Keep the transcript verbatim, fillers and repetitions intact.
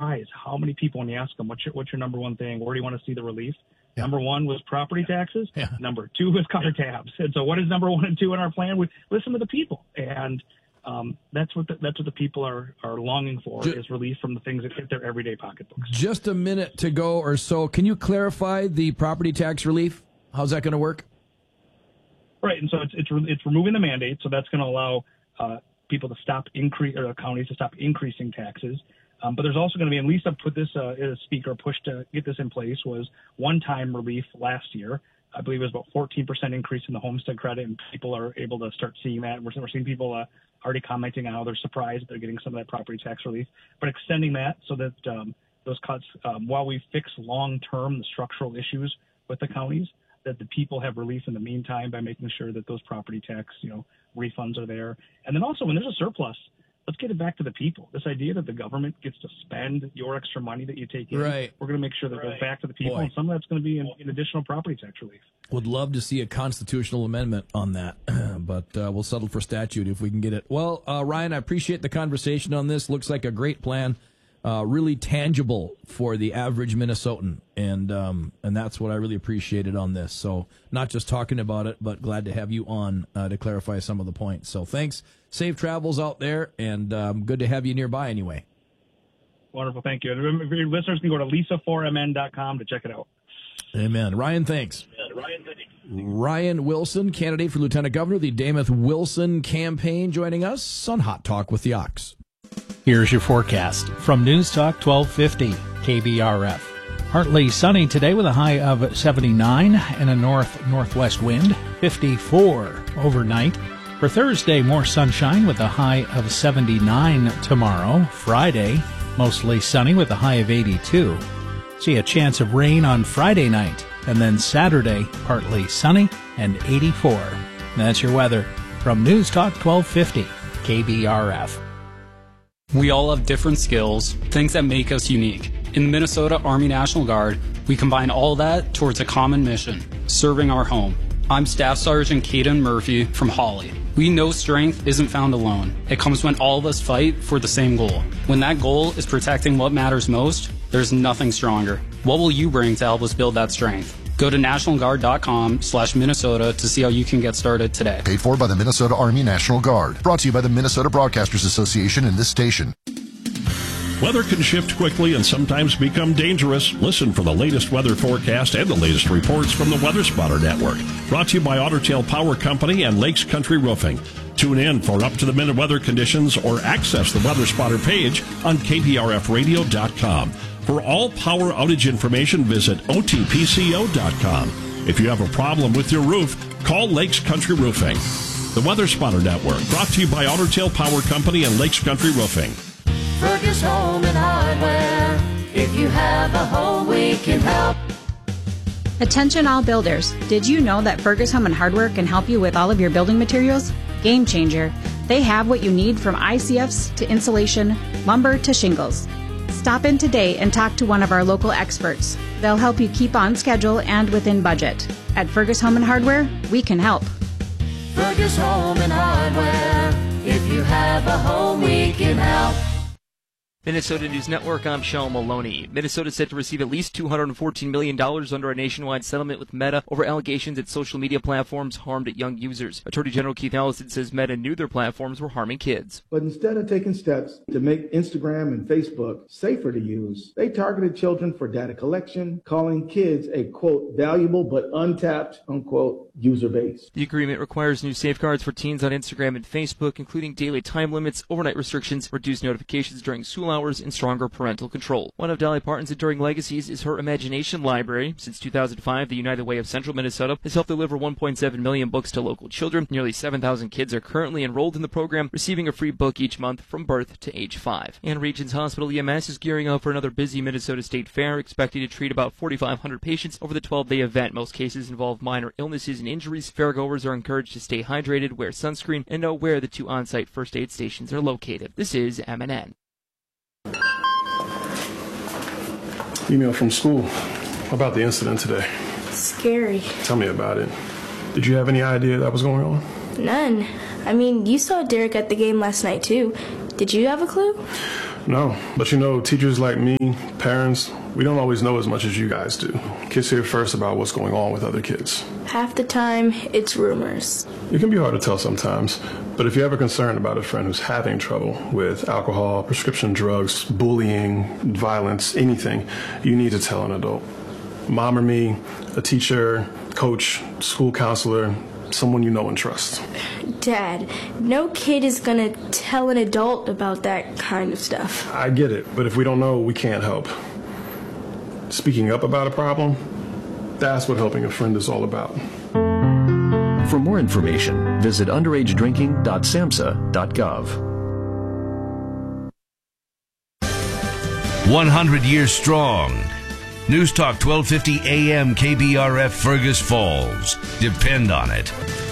surprised how many people, when you ask them, what's your, what's your number one thing? Where do you want to see the relief? Yeah. Number one was property taxes. Yeah. Number two was car tabs. And so what is number one and two in our plan? We listen to the people. And um, that's what the, that's what the people are, are longing for, just, is relief from the things that hit their everyday pocketbooks. Just a minute to go or so. Can you clarify the property tax relief? How's that going to work? Right. And so it's, it's, it's removing the mandate. So that's going to allow uh, people to stop increase, or counties to stop increasing taxes. Um, but there's also going to be, and Lisa put this uh, as a speaker, push to get this in place, was one-time relief last year. I believe it was about fourteen percent increase in the homestead credit, and people are able to start seeing that. We're, we're seeing people uh, already commenting on how they're surprised they're getting some of that property tax relief. But extending that so that um, those cuts, um, while we fix long-term the structural issues with the counties, that the people have relief in the meantime by making sure that those property tax, you know, refunds are there. And then also when there's a surplus, let's get it back to the people. This idea that the government gets to spend your extra money that you take in, right. we're going to make sure that right. it goes back to the people, Boy. and some of that's going to be in, in additional property tax relief. Would love to see a constitutional amendment on that, but uh, we'll settle for statute if we can get it. Well, uh, Ryan, I appreciate the conversation on this. Looks like a great plan, uh, really tangible for the average Minnesotan, and um, and that's what I really appreciated on this. So not just talking about it, but glad to have you on uh, to clarify some of the points. So thanks. Safe travels out there, and um, good to have you nearby anyway. Wonderful. Thank you. And remember, your listeners can go to lisa four m n dot com to check it out. Amen. Ryan, thanks. Yeah, Ryan, thanks. Ryan Wilson, candidate for Lieutenant Governor, the Dameth Wilson campaign, joining us on Hot Talk with the Ox. Here's your forecast from News Talk twelve fifty K B R F. Partly sunny today with a high of seventy-nine and a north-northwest wind, fifty-four overnight. For Thursday, more sunshine with a high of seventy-nine tomorrow. Friday, mostly sunny with a high of eighty-two. See a chance of rain on Friday night. And then Saturday, partly sunny and eighty-four. That's your weather from News Talk twelve fifty K B R F. We all have different skills, things that make us unique. In the Minnesota Army National Guard, we combine all that towards a common mission, serving our home. I'm Staff Sergeant Caden Murphy from Hawley. We know strength isn't found alone. It comes when all of us fight for the same goal. When that goal is protecting what matters most, there's nothing stronger. What will you bring to help us build that strength? Go to national guard dot com slash Minnesota to see how you can get started today. Paid for by the Minnesota Army National Guard. Brought to you by the Minnesota Broadcasters Association and this station. Weather can shift quickly and sometimes become dangerous. Listen for the latest weather forecast and the latest reports from the Weather Spotter Network. Brought to you by Otter Tail Power Company and Lakes Country Roofing. Tune in for up-to-the-minute weather conditions or access the Weather Spotter page on K P R F radio dot com. For all power outage information, visit O T P C O dot com. If you have a problem with your roof, call Lakes Country Roofing. The Weather Spotter Network, brought to you by Otter Tail Power Company and Lakes Country Roofing. Fergus Home and Hardware. If you have a home, we can help. Attention all builders. Did you know that Fergus Home and Hardware can help you with all of your building materials? Game changer. They have what you need from I C Fs to insulation, lumber to shingles. Stop in today and talk to one of our local experts. They'll help you keep on schedule and within budget. At Fergus Home and Hardware, we can help. Fergus Home and Hardware. If you have a home, we can help. Minnesota News Network, I'm Sean Maloney. Minnesota is set to receive at least two hundred fourteen million dollars under a nationwide settlement with Meta over allegations that social media platforms harmed young users. Attorney General Keith Ellison says Meta knew their platforms were harming kids. But instead of taking steps to make Instagram and Facebook safer to use, they targeted children for data collection, calling kids a, quote, valuable but untapped, unquote, user base. The agreement requires new safeguards for teens on Instagram and Facebook, including daily time limits, overnight restrictions, reduced notifications during school hours, and stronger parental control. One of Dolly Parton's enduring legacies is her Imagination Library. Since two thousand five, the United Way of Central Minnesota has helped deliver one point seven million books to local children. Nearly seven thousand kids are currently enrolled in the program, receiving a free book each month from birth to age five. And Regions Hospital E M S is gearing up for another busy Minnesota State Fair, expecting to treat about forty-five hundred patients over the twelve-day event. Most cases involve minor illnesses and injuries. Fairgoers are encouraged to stay hydrated, wear sunscreen, and know where the two on-site first aid stations are located. This is M N N. Email from school about the incident today. Scary. Tell me about it. Did you have any idea that was going on? None. I mean, you saw Derek at the game last night, too. Did you have a clue? No, but you know, teachers like me, parents, we don't always know as much as you guys do. Kids hear first about what's going on with other kids. Half the time, it's rumors. It can be hard to tell sometimes, but if you're ever concerned about a friend who's having trouble with alcohol, prescription drugs, bullying, violence, anything, you need to tell an adult. Mom or me, a teacher, coach, school counselor, someone you know and trust. Dad, no kid is gonna tell an adult about that kind of stuff. I get it, but if we don't know, we can't help. Speaking up about a problem, that's what helping a friend is all about. For more information, visit underage drinking dot samhsa dot gov. one hundred years strong. News Talk twelve fifty A M K B R F Fergus Falls. Depend on it.